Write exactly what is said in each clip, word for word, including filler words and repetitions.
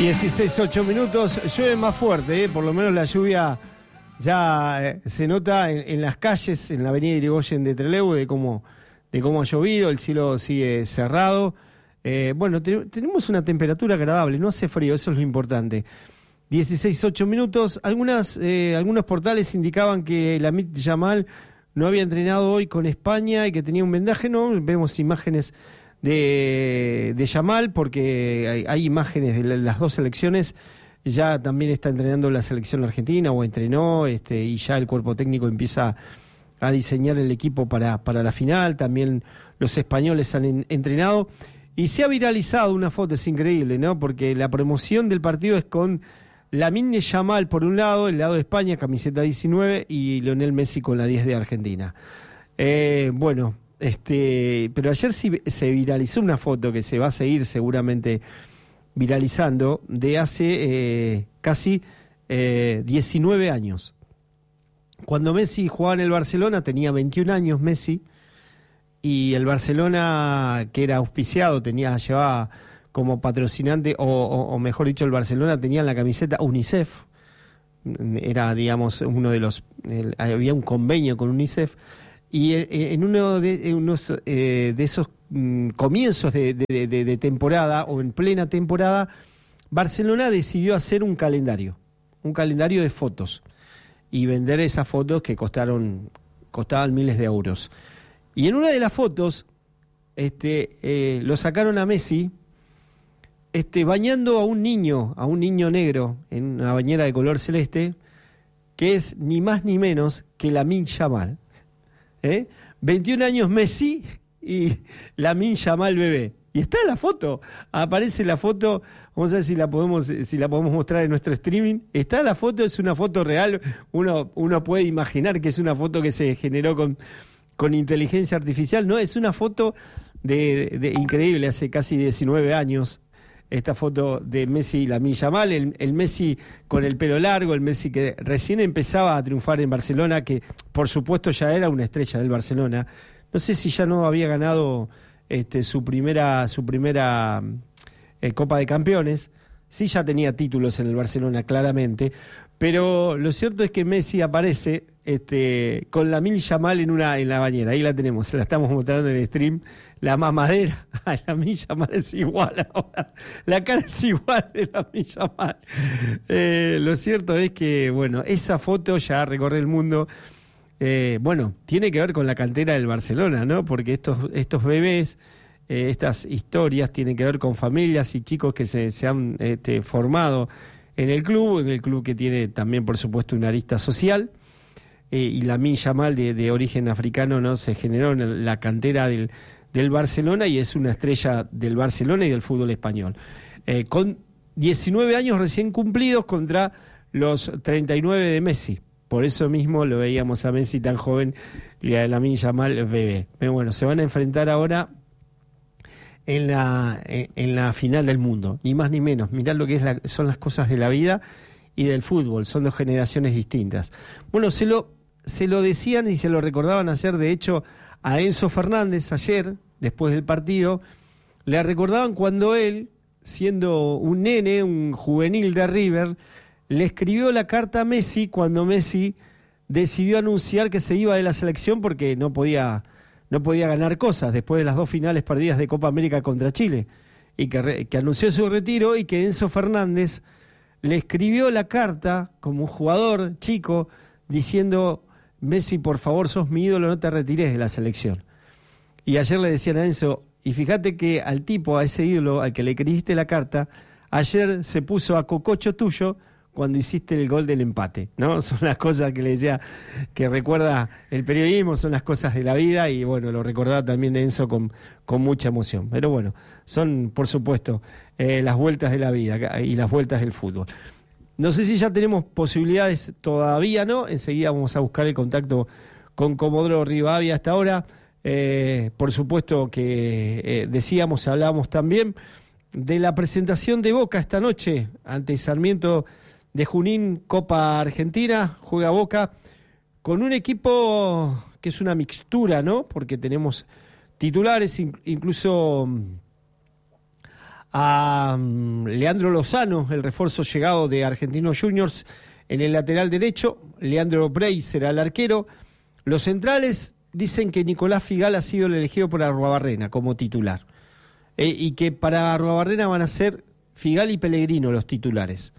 dieciséis, ocho minutos, llueve más fuerte, ¿eh? Por lo menos la lluvia ya eh, se nota en, en las calles, en la avenida Irigoyen de Trelew, de cómo, de cómo ha llovido, el cielo sigue cerrado. Eh, bueno, te, tenemos una temperatura agradable, no hace frío, eso es lo importante. dieciséis, ocho minutos, algunas, eh, algunos portales indicaban que Lamine Yamal no había entrenado hoy con España y que tenía un vendaje, no, vemos imágenes de, de Yamal, porque hay, hay imágenes de la, las dos selecciones. Ya también está entrenando la selección argentina, o entrenó, este, y ya el cuerpo técnico empieza a diseñar el equipo para, para la final. También los españoles han en, entrenado, y se ha viralizado una foto, es increíble, ¿no? Porque la promoción del partido es con Lamine Yamal por un lado, el lado de España, camiseta diecinueve, y Lionel Messi con la diez de Argentina. Eh, bueno, este, pero ayer sí se viralizó una foto que se va a seguir seguramente viralizando, de hace eh, casi eh, diecinueve años. Cuando Messi jugaba en el Barcelona, tenía veintiún años Messi, y el Barcelona, que era auspiciado, tenía, llevaba como patrocinante, o, o, o mejor dicho, el Barcelona tenía la camiseta UNICEF, era, digamos, uno de los, el, había un convenio con UNICEF, y en uno de, en unos, eh, de esos mm, comienzos de, de, de, de temporada, o en plena temporada, Barcelona decidió hacer un calendario, un calendario de fotos, y vender esas fotos que costaron, costaban miles de euros. Y en una de las fotos, este, eh, lo sacaron a Messi, este, bañando a un niño, a un niño negro, en una bañera de color celeste, que es ni más ni menos que Lamine Yamal. ¿Eh? veintiún años Messi y Lamine Yamal bebé. Y está la foto, aparece la foto, vamos a ver si la podemos, si la podemos mostrar en nuestro streaming. Está la foto, es una foto real, uno, uno puede imaginar que es una foto que se generó con, con inteligencia artificial. No, es una foto de, de, de increíble, hace casi diecinueve años. Esta foto de Messi y Lamine Yamal, el, el Messi con el pelo largo, el Messi que recién empezaba a triunfar en Barcelona, que por supuesto ya era una estrella del Barcelona. No sé si ya no había ganado este, su primera, su primera eh, Copa de Campeones. Sí, ya tenía títulos en el Barcelona, claramente. Pero lo cierto es que Messi aparece este, con Lamine Yamal en, una, en la bañera. Ahí la tenemos, se la estamos mostrando en el stream. La mamadera a Lamine Yamal es igual ahora. La cara es igual de Lamine Yamal. Eh, lo cierto es que, bueno, esa foto ya recorre el mundo. Eh, bueno, tiene que ver con la cantera del Barcelona, ¿no? Porque estos, estos bebés, eh, estas historias tienen que ver con familias y chicos que se, se han este, formado en el club, en el club que tiene también, por supuesto, una arista social. Eh, y Lamine Yamal, de, de origen africano, ¿no? Se generó en la cantera del del Barcelona, y es una estrella del Barcelona y del fútbol español. Eh, con diecinueve años recién cumplidos contra los treinta y nueve de Messi. Por eso mismo lo veíamos a Messi tan joven y a Lamine Yamal bebé. Pero bueno, se van a enfrentar ahora en la, en la final del mundo, ni más ni menos. Mirá lo que es la, son las cosas de la vida y del fútbol, son dos generaciones distintas. Bueno, se lo, se lo decían y se lo recordaban ayer, de hecho, a Enzo Fernández ayer, después del partido, le recordaban cuando él, siendo un nene, un juvenil de River, le escribió la carta a Messi cuando Messi decidió anunciar que se iba de la selección porque no podía, no podía ganar cosas después de las dos finales perdidas de Copa América contra Chile, y que, re, que anunció su retiro, y que Enzo Fernández le escribió la carta como un jugador chico diciendo: Messi, por favor, sos mi ídolo, no te retires de la selección. Y ayer le decían a Enzo, y fíjate que al tipo, a ese ídolo al que le escribiste la carta, ayer se puso a cococho tuyo cuando hiciste el gol del empate, ¿no? Son las cosas que le decía, que recuerda el periodismo, son las cosas de la vida, y bueno, lo recordaba también Enzo con, con mucha emoción. Pero bueno, son, por supuesto, eh, las vueltas de la vida y las vueltas del fútbol. No sé si ya tenemos posibilidades, todavía no. Enseguida vamos a buscar el contacto con Comodoro Rivadavia hasta ahora. Eh, por supuesto que eh, decíamos, hablábamos también de la presentación de Boca esta noche ante Sarmiento de Junín, Copa Argentina. Juega Boca con un equipo que es una mixtura, ¿no? Porque tenemos titulares, incluso a um, Leandro Lozano, el refuerzo llegado de Argentinos Juniors, en el lateral derecho. Leandro Brey será el arquero. Los centrales dicen que Nicolás Figal ha sido el elegido por Arruabarrena como titular. Eh, y que para Arruabarrena van a ser Figal y Pellegrino los titulares.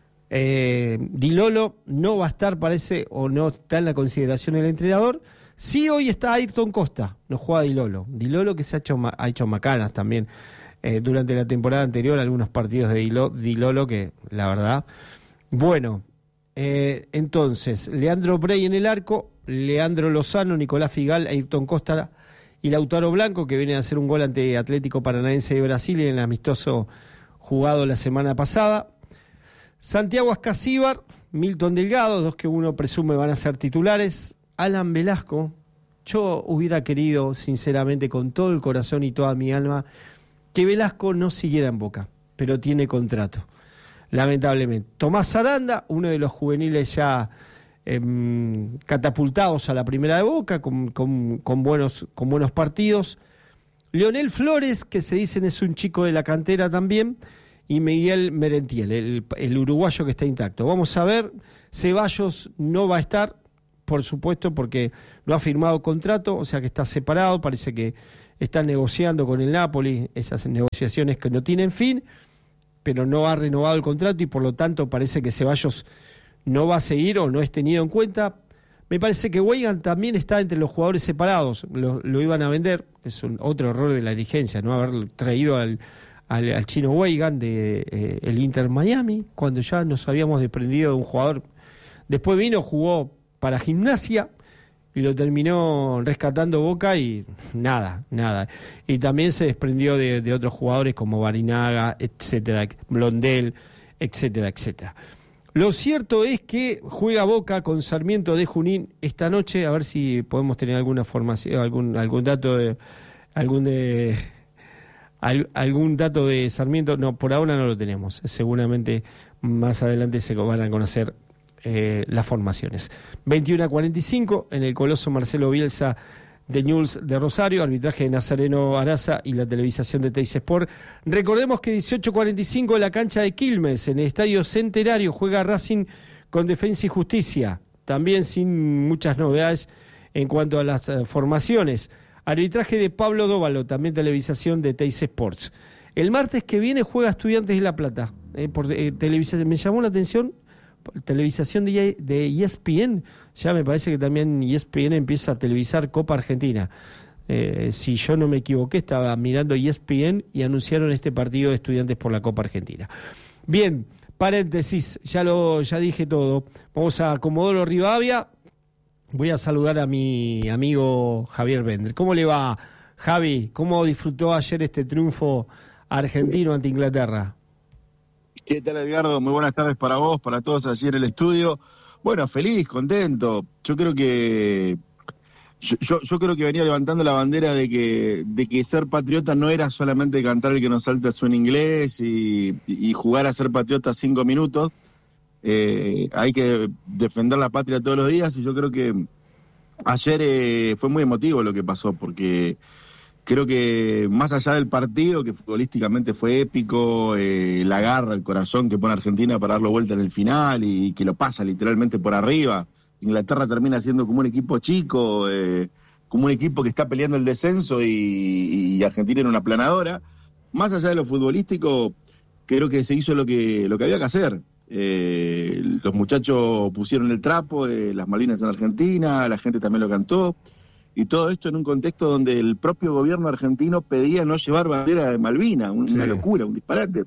Eh, Di Lolo no va a estar, parece, o no está en la consideración del entrenador. Sí, hoy está Ayrton Costa, no juega Di Lolo. Di Lolo que se ha hecho, ha hecho macanas también eh, durante la temporada anterior, algunos partidos de Di Lolo, Di Lolo que la verdad... Bueno, eh, entonces, Leandro Brey en el arco, Leandro Lozano, Nicolás Figal, Ayrton Costa y Lautaro Blanco, que viene a hacer un gol ante Atlético Paranaense de Brasil en el amistoso jugado la semana pasada. Santiago Ascasíbar, Milton Delgado, dos que uno presume van a ser titulares. Alan Velasco, yo hubiera querido, sinceramente, con todo el corazón y toda mi alma, que Velasco no siguiera en Boca, pero tiene contrato, lamentablemente. Tomás Aranda, uno de los juveniles ya eh, catapultados a la primera de Boca, con, con, con, buenos, con buenos partidos. Leonel Flores, que se dicen es un chico de la cantera también, y Miguel Merentiel, el, el uruguayo que está intacto. Vamos a ver, Ceballos no va a estar, por supuesto, porque no ha firmado contrato, o sea que está separado, parece que están negociando con el Napoli, esas negociaciones que no tienen fin, pero no ha renovado el contrato y por lo tanto parece que Ceballos no va a seguir o no es tenido en cuenta. Me parece que Weigand también está entre los jugadores separados, lo, lo iban a vender, es un, otro error de la dirigencia, no haber traído al, al, al chino Weigand de eh, el Inter Miami, cuando ya nos habíamos desprendido de un jugador. Después vino, jugó para Gimnasia y lo terminó rescatando Boca y nada, nada. Y también se desprendió de, de otros jugadores como Barinaga, etcétera, Blondel, etcétera, etcétera. Lo cierto es que juega Boca con Sarmiento de Junín esta noche, a ver si podemos tener alguna formación, algún algún dato de algún de al, algún dato de Sarmiento. No, por ahora no lo tenemos. Seguramente más adelante se van a conocer eh, las formaciones. veintiuno a cuarenta y cinco en el Coloso Marcelo Bielsa de Newell's de Rosario, arbitraje de Nazareno Araza y la televisación de Teis Sport. Recordemos que dieciocho cuarenta y cinco en la cancha de Quilmes, en el Estadio Centenario, juega Racing con Defensa y Justicia, también sin muchas novedades en cuanto a las uh, formaciones. Arbitraje de Pablo Dóvalo, también televisación de Teis Sports. El martes que viene juega Estudiantes de La Plata, eh, por eh, televisación. Me llamó la atención, televisación de, de E S P N, ya me parece que también E S P N empieza a televisar Copa Argentina. Eh, si yo no me equivoqué, estaba mirando E S P N y anunciaron este partido de Estudiantes por la Copa Argentina. Bien, paréntesis, ya lo ya dije todo. Vamos a Comodoro Rivadavia. Voy a saludar a mi amigo Javier Bender. ¿Cómo le va, Javi? ¿Cómo disfrutó ayer este triunfo argentino ante Inglaterra? ¿Qué tal, Edgardo? Muy buenas tardes para vos, para todos allí en el estudio. Bueno, feliz, contento. Yo creo que yo, yo, yo creo que venía levantando la bandera de que de que ser patriota no era solamente cantar el que nos salta su en inglés y, y jugar a ser patriota cinco minutos. Eh, hay que defender la patria todos los días y yo creo que ayer eh, fue muy emotivo lo que pasó porque creo que más allá del partido, que futbolísticamente fue épico, eh, la garra, el corazón que pone Argentina para darlo vuelta en el final y, y que lo pasa literalmente por arriba. Inglaterra termina siendo como un equipo chico, eh, como un equipo que está peleando el descenso y, y Argentina en una planadora. Más allá de lo futbolístico, creo que se hizo lo que, lo que había que hacer. Eh, los muchachos pusieron el trapo, eh, las Malvinas en Argentina, la gente también lo cantó. Y todo esto en un contexto donde el propio gobierno argentino pedía no llevar bandera de Malvinas, un, sí. Una locura, un disparate.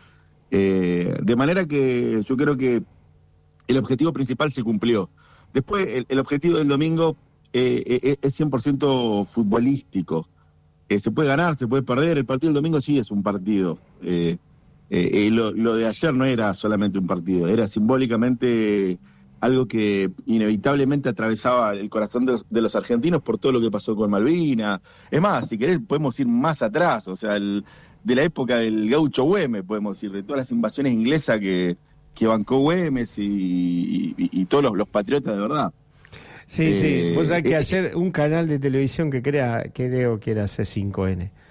Eh, de manera que yo creo que el objetivo principal se cumplió. Después, el, el objetivo del domingo eh, eh, es cien por ciento futbolístico. Eh, se puede ganar, se puede perder. El partido del domingo sí es un partido. Eh, eh, eh, lo, lo de ayer no era solamente un partido, era simbólicamente algo que inevitablemente atravesaba el corazón de los, de los argentinos por todo lo que pasó con Malvinas. Es más, si querés podemos ir más atrás, o sea, el, de la época del gaucho Güemes, podemos ir, de todas las invasiones inglesas que, que bancó Güemes y, y, y todos los, los patriotas de verdad. Sí, eh, sí, vos sabés que eh, ayer un canal de televisión que crea, creo que era C cinco N,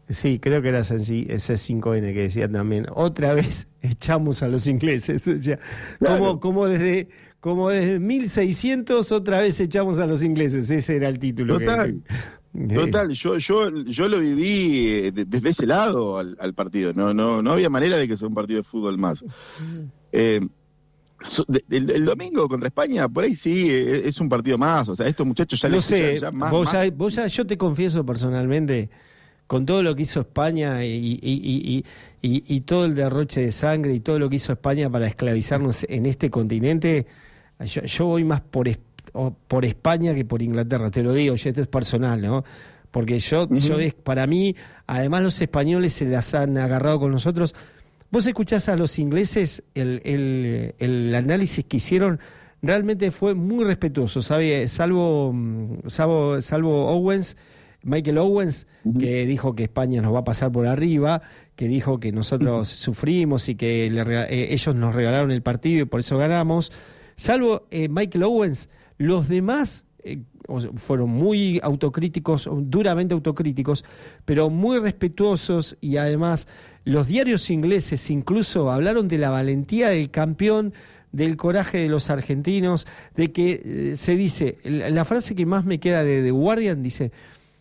Sí, creo que era ese cinco ene que decía también. Otra vez echamos a los ingleses. Decía, Claro. como, como desde como desde mil seiscientos otra vez echamos a los ingleses. Ese era el título. Total. Que, que, Total, yo yo yo lo viví de, desde ese lado al, al partido. No no no había manera de que sea un partido de fútbol más. Eh, so, de, el, el domingo contra España, por ahí sí, es, es un partido más. O sea, estos muchachos ya no les sé, ya, ya más, vos, más. Ya, vos ya, yo te confieso personalmente, con todo lo que hizo España y, y, y, y, y, y todo el derroche de sangre y todo lo que hizo España para esclavizarnos en este continente, yo, yo voy más por, por España que por Inglaterra, te lo digo, ya esto es personal, ¿no? Porque yo, uh-huh. yo es, para mí, además los españoles se las han agarrado con nosotros. Vos escuchás a los ingleses, el, el, el análisis que hicieron realmente fue muy respetuoso, ¿sabe? Salvo, salvo, salvo Owens, Michael Owens, uh-huh. que dijo que España nos va a pasar por arriba, que dijo que nosotros uh-huh. sufrimos y que le, eh, ellos nos regalaron el partido y por eso ganamos. Salvo eh, Michael Owens, los demás eh, fueron muy autocríticos, duramente autocríticos, pero muy respetuosos, y además los diarios ingleses incluso hablaron de la valentía del campeón, del coraje de los argentinos, de que eh, se dice, la, la frase que más me queda de The Guardian dice,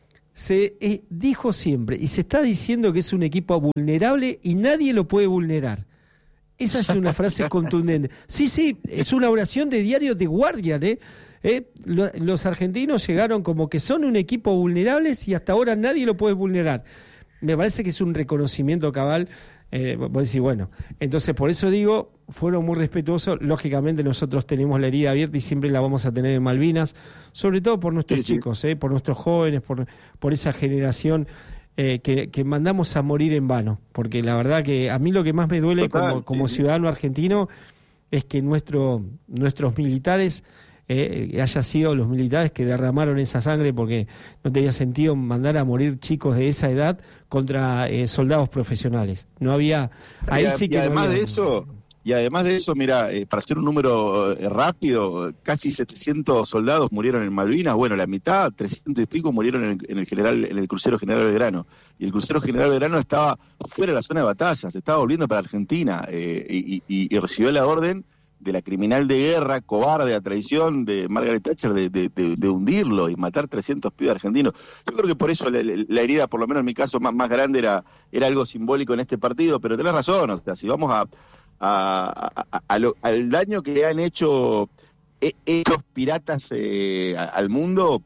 se eh, dijo siempre y se está diciendo que es un equipo vulnerable y nadie lo puede vulnerar. Esa es una frase contundente. Sí, sí, es una oración de diario The Guardian, ¿eh? ¿Eh? Lo, los argentinos llegaron como que son un equipo vulnerables y hasta ahora nadie lo puede vulnerar. Me parece que es un reconocimiento cabal. Eh, vos decís, bueno, entonces por eso digo, fueron muy respetuosos. Lógicamente nosotros tenemos la herida abierta y siempre la vamos a tener en Malvinas, sobre todo por nuestros sí, chicos, sí. Eh, por nuestros jóvenes, por, por esa generación eh, que, que mandamos a morir en vano. Porque la verdad que a mí lo que más me duele Total, como, como sí, ciudadano argentino es que nuestro, nuestros militares eh, haya sido los militares que derramaron esa sangre, porque no tenía sentido mandar a morir chicos de esa edad contra eh, soldados profesionales. No había... Ahí y, sí que y además no había... de eso... Y además de eso, mira, eh, para hacer un número eh, rápido, casi setecientos soldados murieron en Malvinas. Bueno, la mitad, trescientos y pico, murieron en el, en el general, en el crucero General Belgrano. Y el crucero General Belgrano estaba fuera de la zona de batalla, se estaba volviendo para Argentina eh, y, y, y recibió la orden de la criminal de guerra, cobarde, a traición de Margaret Thatcher de, de, de, de hundirlo y matar trescientos pibes argentinos. Yo creo que por eso la, la herida, por lo menos en mi caso, más, más grande era, era algo simbólico en este partido, pero tenés razón, o sea, si vamos a... A, a, a lo, al daño que le han hecho eh, estos piratas eh, al mundo,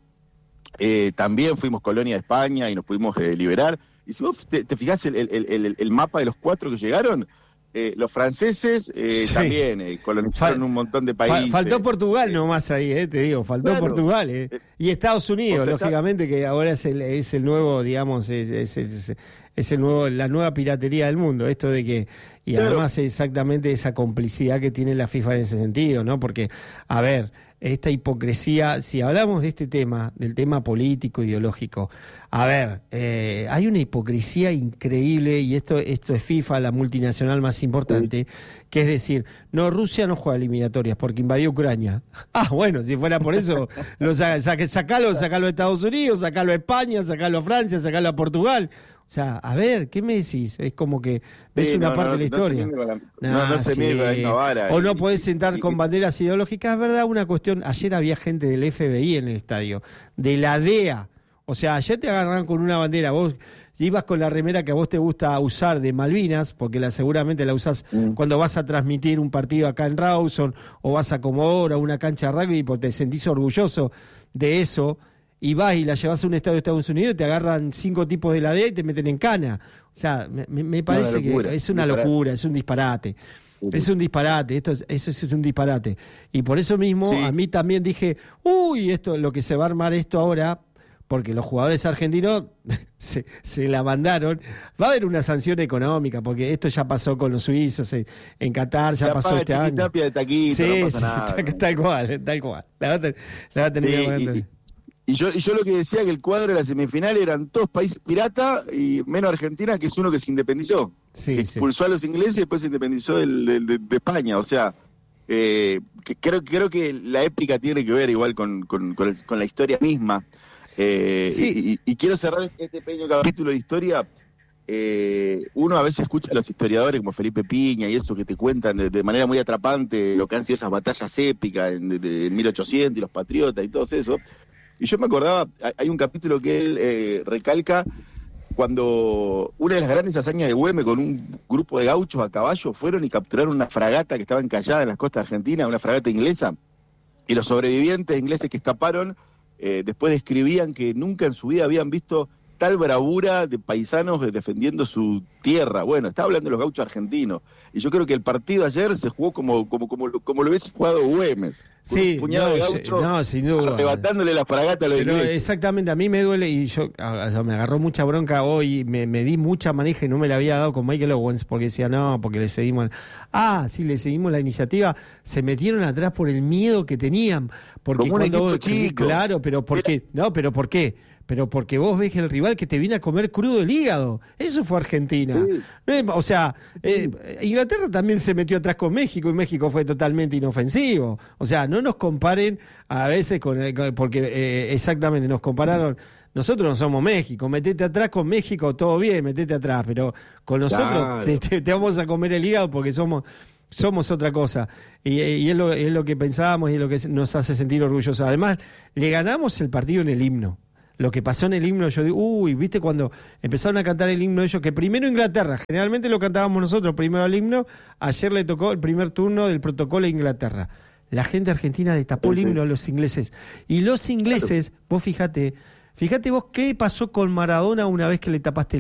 eh, también fuimos colonia de España y nos pudimos eh, liberar. Y si vos te, te fijás el, el, el, el mapa de los cuatro que llegaron, eh, los franceses eh, sí. también eh, colonizaron Fal, un montón de países. Faltó Portugal nomás ahí, eh, te digo, faltó claro. Portugal. Eh. Y Estados Unidos, o sea, lógicamente, está... que ahora es el, es el nuevo, digamos, es, es, es, es el nuevo, la nueva piratería del mundo, esto de que, y claro. además exactamente esa complicidad que tiene la FIFA en ese sentido, ¿no? Porque, a ver, esta hipocresía, si hablamos de este tema, del tema político, ideológico, a ver, eh, hay una hipocresía increíble, y esto, esto es FIFA, la multinacional más importante, sí. que es decir, no, Rusia no juega eliminatorias porque invadió Ucrania. Ah, bueno, si fuera por eso, lo saca, saca, sacalo, sacalo a Estados Unidos, sacalo a España, sacalo a Francia, sacalo a Portugal. O sea, a ver, ¿qué me decís? Es como que ves sí, una no, parte no, de la historia. No, la, no, no se mide con la misma vara. O no podés sentar con banderas ideológicas. Es verdad, una cuestión. Ayer había gente del F B I en el estadio, de la D E A. O sea, ayer te agarraron con una bandera. Vos ibas con la remera que a vos te gusta usar de Malvinas, porque la seguramente la usás mm. cuando vas a transmitir un partido acá en Rawson, o vas a Comodoro, a una cancha de rugby, porque te sentís orgulloso de eso. Y vas y la llevas a un estadio de Estados Unidos, te agarran cinco tipos de la D E A y te meten en cana. O sea, me, me parece locura, que es una disparate. locura, es un disparate. Sí. Es un disparate, esto es, eso es un disparate. Y por eso mismo sí. a mí también dije, uy, esto lo que se va a armar esto ahora, porque los jugadores argentinos se, se la mandaron, va a haber una sanción económica, porque esto ya pasó con los suizos en, en Qatar, ya la pasó este año. De taquito, sí, no pasa sí, nada, tal, tal cual, tal cual. La va a, tener, la va a tener sí, que poner. Y yo, y yo lo que decía, que el cuadro de la semifinal eran todos países pirata, y menos Argentina, que es uno que se independizó, sí, que sí. expulsó a los ingleses y después se independizó del, del, de, de España. O sea, eh, que creo, creo que la épica tiene que ver igual con, con, con, el, con la historia misma. Eh, sí. y, y, y quiero cerrar este pequeño capítulo de historia eh, uno a veces escucha a los historiadores como Felipe Piña y eso que te cuentan de, de manera muy atrapante lo que han sido esas batallas épicas en, de, de, en mil ochocientos y los patriotas y todo eso. Y yo me acordaba, hay un capítulo que él eh, recalca cuando una de las grandes hazañas de Güemes con un grupo de gauchos a caballo fueron y capturaron una fragata que estaba encallada en las costas argentinas, una fragata inglesa, y los sobrevivientes ingleses que escaparon eh, después describían que nunca en su vida habían visto tal bravura de paisanos defendiendo su tierra. Bueno, estaba hablando de los gauchos argentinos. Y yo creo que el partido ayer se jugó como como como, como lo hubiese jugado Güemes. Sí, un puñado no, de gauchos no, sin duda. arrebatándole la fragata a los Pero ingleses. exactamente, a mí me duele y yo a, me agarró mucha bronca hoy, me, me di mucha manija y no me la había dado con Michael Owens porque decía, no, porque le seguimos. Ah, sí, le seguimos la iniciativa. Se metieron atrás por el miedo que tenían. Porque como un cuando. equipo chico. Claro, pero ¿por qué? No, pero ¿por qué? Pero porque vos ves que el rival que te viene a comer crudo el hígado. Eso fue Argentina. Sí. O sea, eh, Inglaterra también se metió atrás con México y México fue totalmente inofensivo. O sea, no nos comparen a veces con... El, porque eh, exactamente nos compararon... Nosotros no somos México, metete atrás con México, todo bien, metete atrás, pero con nosotros claro. te, te, te vamos a comer el hígado porque somos... somos otra cosa, y, y es, lo, es lo que pensábamos y es lo que nos hace sentir orgullosos. Además, le ganamos el partido en el himno. Lo que pasó en el himno, yo digo, uy, ¿viste cuando empezaron a cantar el himno ellos? Que primero Inglaterra, generalmente lo cantábamos nosotros, primero el himno, ayer le tocó el primer turno del protocolo a Inglaterra. La gente argentina le tapó sí, el himno sí. a los ingleses. Y los ingleses, claro. vos fíjate, fíjate vos qué pasó con Maradona una vez que le tapaste el